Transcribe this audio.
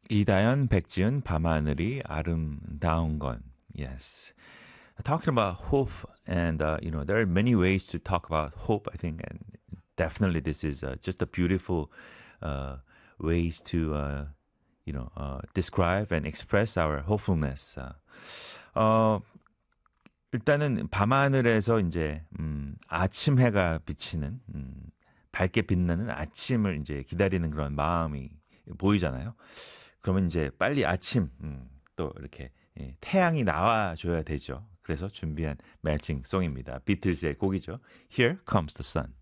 이다연, 백지은, 밤하늘이 아름다운 건. Yes. Talking about hope, and there are many ways to talk about hope. I think, and definitely this is just a beautiful uh, ways to describe and express our hopefulness. 어, 일단은 밤하늘에서 이제 아침 해가 비치는 밝게 빛나는 아침을 이제 기다리는 그런 마음이 보이잖아요. 그러면 이제 빨리 아침 또 이렇게 태양이 나와줘야 되죠. 그래서 준비한 매칭 송입니다. 비틀즈의 곡이죠. Here Comes the Sun.